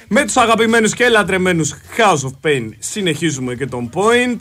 Με τους αγαπημένους και λατρεμένους House of Pain συνεχίζουμε και τον Point.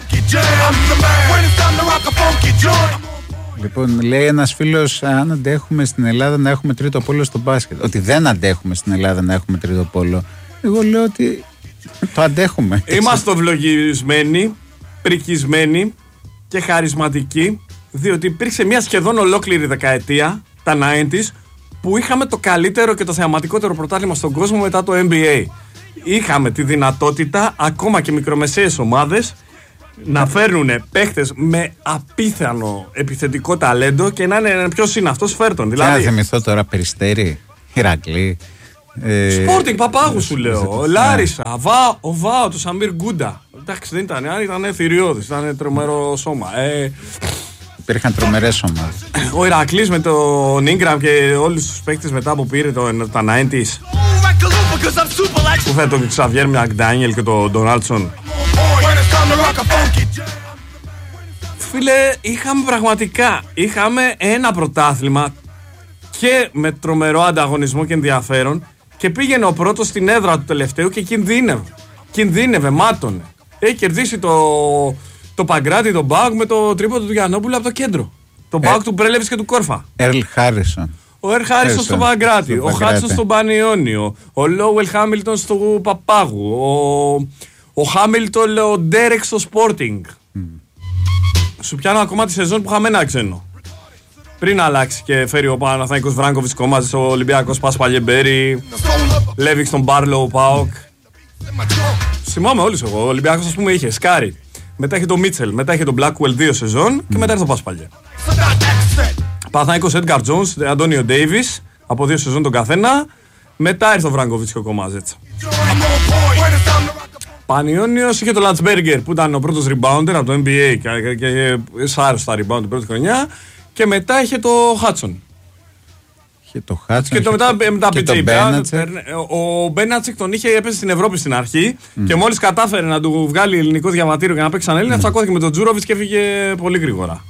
Λοιπόν, λέει ένας φίλος, αν αντέχουμε στην Ελλάδα να έχουμε τρίτο πόλο στο μπάσκετ. Ότι δεν αντέχουμε στην Ελλάδα να έχουμε τρίτο πόλο. Εγώ λέω ότι το αντέχουμε. Είμαστε ευλογισμένοι, πρικισμένοι και χαρισματικοί, διότι υπήρξε μια σχεδόν ολόκληρη δεκαετία, τα 90s, που είχαμε το καλύτερο και το θεαματικότερο πρωτάθλημα στον κόσμο μετά το NBA. Είχαμε τη δυνατότητα, ακόμα και μικρομεσαίες ομάδες, να φέρνουν παίχτες με απίθανο επιθετικό ταλέντο και να είναι ποιος είναι αυτός, φέρτον. Δηλαδή, να θυμηθώ τώρα Περιστέρι, Ηρακλή. Sporting Παπάγου σου λέω. Λάρισα, ο Βάο, το Σαμίρ Γκούντα. Εντάξει, δεν ήταν θηριώδης, ήταν τρομερό σώμα. Υπήρχαν τρομερές ομάδες. Ο Ηρακλής με τον Ingram και όλους τους παίκτες μετά που πήρε τα 90s. Που φέρε τον Ξαβιέρ Μακντάνιελ και τον Ντονάλτσον. Φίλε, είχαμε ένα πρωτάθλημα και με τρομερό ανταγωνισμό και ενδιαφέρον, και πήγαινε ο πρώτος στην έδρα του τελευταίου και κινδύνευε, μάτωνε. Έχει κερδίσει το Παγκράτη, τον Μπάουκ με το τρίποντο του Γιαννόπουλου από το κέντρο. Το Μπάουκ του Πρέλεβης και του Κόρφα. Ερλ Χάρισον. Ο Ερλ Χάρισον στο Παγκράτη, ο Χάτσον στον Πανιόνιο, ο Λόουελ Χάμιλτον στο Παπάγου, ο Χάμιλτον, ο Ντέρεκ στο Sporting. Σου πιάνω ακόμα τη σεζόν που είχαμε ένα ξένο. Πριν αλλάξει και φέρει ο Παναθηναϊκός Βράγκοβιτς Κόμαζης, ο Ολυμπιακός Πας Παλιεμπέρι, Λέβιξ τον Μπάρλο, ο Πάοκ. Θυμάμαι όλους εγώ. Ο Ολυμπιακός, ας πούμε, είχε Σκάρι. Μετά είχε τον Μίτσελ, μετά είχε τον Blackwell 2 σεζόν και μετά ήρθε ο Πας Παλιέ. Παναθηναϊκός Έντγκαρ Τζόνς, Αντώνιο Ντέιβις, από 2 σεζόν τον καθένα. Μετά ήρθε ο Βράγκοβιτς και ο Κόμαζετς. Πανιόνιος είχε τον Λαντσμπέργκερ που ήταν ο πρώτος rebounder από το NBA και σάρωσε τα rebound την πρώτη χρονιά. Και μετά είχε το Χάτσον. Και το Χάτσον. Και μετά PJ Μπένατσεκ. Ο Μπένατσεκ τον έπαιζε στην Ευρώπη στην αρχή και μόλις κατάφερε να του βγάλει ελληνικό διαβατήριο και να παίξει σαν Έλληνα, τσακώθηκε με τον Τζούροβιτς και έφυγε πολύ γρήγορα.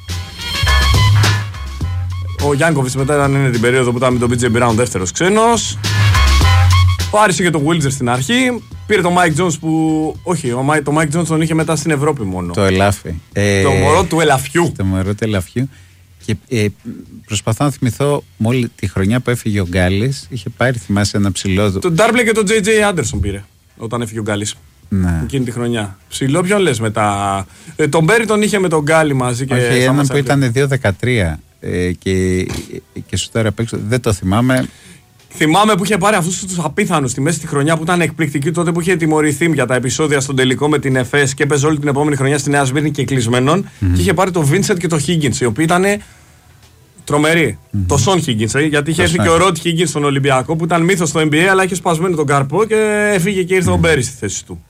Ο Γιάνκοβιτς μετά ήταν την περίοδο που ήταν με τον PJ Brown δεύτερος ξένος. Ο Άρης είχε τον Wilder στην αρχή. Πήρε τον Mike Jones που. Όχι, το Mike Jones τον είχε μετά στην Ευρώπη μόνο. Το ελάφι. Το μωρό του ελαφιού. Το μωρό του ελαφιού. Και προσπαθώ να θυμηθώ, μόλι τη χρονιά που έφυγε ο Γκάλης, είχε πάρει, θυμάσαι, ένα ψηλό. Τον Ντάρμπλε και τον JJ Anderson πήρε όταν έφυγε ο Γκάλης. Ναι. Εκείνη τη χρονιά. Ψηλό, ποιον λες μετά. Τον Μπέρι τον είχε με τον Γκάλι μαζί και. Όχι, έναν που ήταν 2-13 και σου τώρα απ' έξω. Δεν το θυμάμαι. Θυμάμαι που είχε πάρει αυτούς τους απίθανους στη μέση τη χρονιά που ήταν εκπληκτική τότε που είχε τιμωρηθεί για τα επεισόδια στον τελικό με την ΕΦΕΣ και έπαιζε όλη την επόμενη χρονιά στη Νέα Σμύρνη και κλεισμένων. Και είχε πάρει τον Vincent και τον Higgins, οι οποίοι ήταν τρομεροί. Το Σον Higgins, γιατί είχε έρθει και ο Ροτ Higgins στον Ολυμπιακό που ήταν μύθος στο NBA, αλλά είχε σπασμένο τον καρπό και έφυγε και ήρθε ο Μπέρι στη θέση του.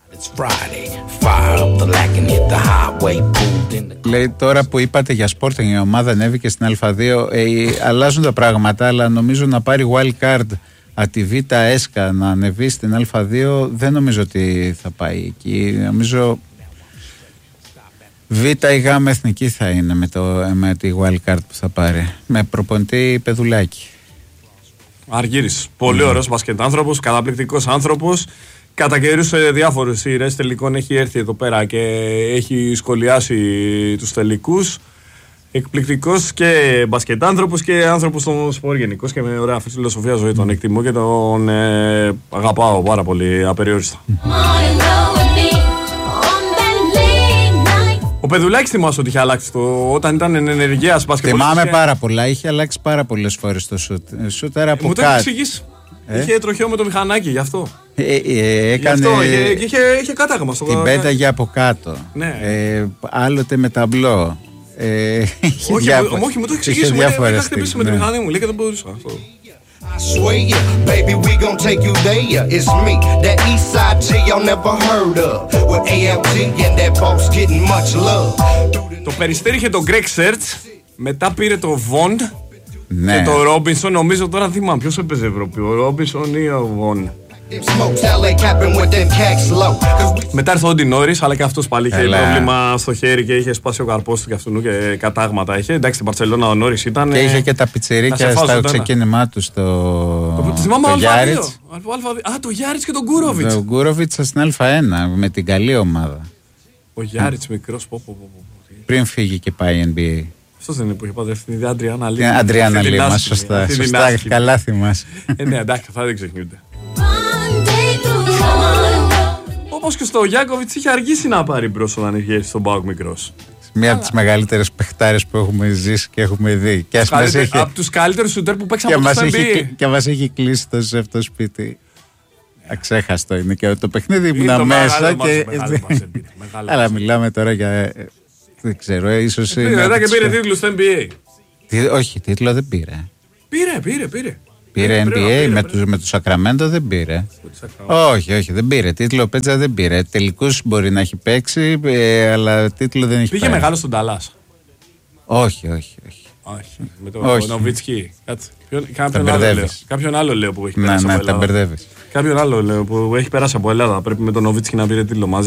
Λέει τώρα που είπατε για Sporting, η ομάδα ανέβηκε στην Α2, αλλάζουν τα πράγματα, αλλά νομίζω να πάρει wild card από τη Β' ΕΣΚΑ να ανεβεί στην Α2 δεν νομίζω ότι θα πάει εκεί. Νομίζω Β' ή Γ' εθνική θα είναι με τη wild card που θα πάρει, με προπονητή Πεδουλάκη. Αργύρης, πολύ ωραίος μπασκετάνθρωπος, καταπληκτικός άνθρωπος. Κατά καιρούς σε διάφορες σειρές τελικών έχει έρθει εδώ πέρα και έχει σχολιάσει τους τελικούς. Εκπληκτικός και μπασκετάνθρωπος και άνθρωπος στον σπορ γενικώς και με ωραία φιλοσοφία ζωή. Τον εκτιμώ και τον αγαπάω πάρα πολύ απεριόριστα. Ο Πεδουλάκης θυμάσαι ότι είχε αλλάξει όταν ήταν ενεργείας μπασκετ. Θυμάμαι πάρα πολλά, είχε αλλάξει πάρα πολλές φορές το σουτ. Μου το εξηγείς. Είχε τροχαίο με το μηχανάκι, γι' αυτό. Έκανε. Είχε κάταγμα στο την πέταγε από κάτω. Ναι. Άλλοτε με ταμπλό. Όχι, μου το εξηγήσει. Μου είχα χτυπήσει με τη μηχανή μου, λέει και δεν μπορούσα. I swear ya, baby, we gon' take you there. It's me, that east side G y'all never heard of. With ALG and that boss getting much love. Το Περιστέρι είχε τον Greg Search, μετά πήρε το Vaughn και το Robinson. Νομίζω τώρα θυμάμαι ποιος έπαιζε Ευρώπη, ο Robinson ή ο Vaughn. Μετά ήρθε ο Ντι Νόρις, αλλά και αυτός πάλι είχε πρόβλημα στο χέρι και είχε σπάσει ο καρπός του και αυτού και κατάγματα είχε. Εντάξει, στην Μπαρτσελώνα ο Νόρις ήταν. Και είχε και τα πιτσιρίκια στο ξεκίνημά του στο. Θυμάμαι Το Γιάριτς και τον Γκούροβιτς. Ο Γκούροβιτς στην Α1 με την καλή ομάδα. Ο Γιάριτς μικρός. Πριν φύγει και πάει NBA. Αυτός δεν είναι που είχε παντρευτεί την Αντριάννα Λίμα. Αντριάννα Λίμα, σωστά. Καλά θυμάσαι. Ναι, εντάξει, αυτά δεν ξεχνιούνται. Όπως και στο Γιάκοβιτς είχε αργήσει να πάρει μπρος όταν είχε έρθει στον ΠΑΟΚ μικρός. Μία από τις μεγαλύτερες παιχτάρες που έχουμε ζήσει και έχουμε δει. Από τους καλύτερους σουτέρ που παίξαμε στο NBA. Και μας έχει κλείσει το σε αυτό σπίτι. Αξέχαστο είναι και το παιχνίδι ήμουνα μέσα. Αλλά μιλάμε τώρα για. Δεν ξέρω, ίσως. Μετά και πήρε τίτλο στο NBA. Όχι, τίτλο δεν πήρε. Πήρε. Πήρε NBA με το Σακραμέντο, δεν πήρε. Όχι, δεν πήρε. Τίτλο Πέτσα δεν πήρε. Τελικούς μπορεί να έχει παίξει, αλλά τίτλο δεν έχει. Πήγε μεγάλο στον Νταλάς. Όχι. Με τον Νοβίτσκι. Κάποιον άλλο λέω που έχει περάσει από Ελλάδα. Τα μπερδεύεις. Κάποιον άλλο λέω που έχει περάσει από Ελλάδα. Πρέπει με τον Νοβίτσκι να πήρε τίτλο μαζί.